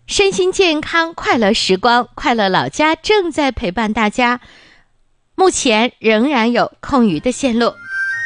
身心健康，快乐时光，快乐老家正在陪伴大家。目前仍然有空余的线路。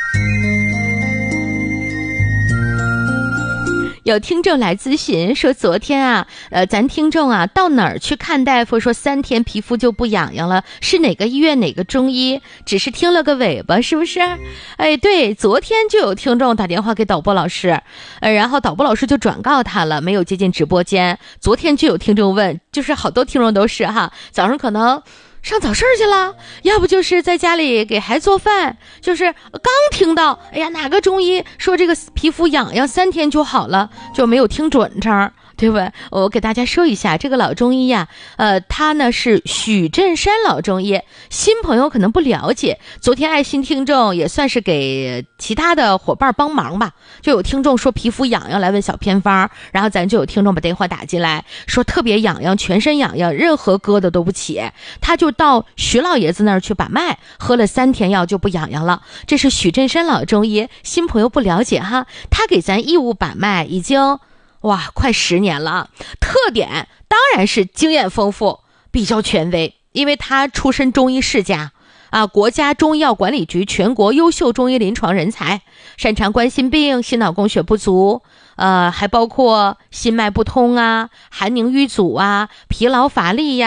有听众来咨询说，昨天咱听众到哪儿去看大夫，说3天皮肤就不痒痒了，是哪个医院哪个中医？只是听了个尾巴，是不是？哎，对，昨天就有听众打电话给导播老师，然后导播老师就转告他了，没有接进直播间。昨天就有听众问，就是好多听众都是早上可能上早市去了，要不就是在家里给孩子做饭，就是刚听到哎呀哪个中医说这个皮肤痒痒3天就好了，就没有听准成，对吧？我给大家说一下，这个老中医他呢是许振山老中医，新朋友可能不了解，昨天爱心听众也算是给其他的伙伴帮忙吧，就有听众说皮肤痒痒来问小偏方，然后咱就有听众把电话打进来，说特别痒痒，全身痒痒，任何疙瘩都不起，他就到徐老爷子那儿去把脉，喝了3天药就不痒痒了。这是许振山老中医，新朋友不了解他给咱义乌把脉已经快10年了，特点当然是经验丰富，比较权威，因为他出身中医世家国家中医药管理局全国优秀中医临床人才，擅长冠心病、心脑供血不足，还包括心脉不通寒凝瘀阻疲劳乏力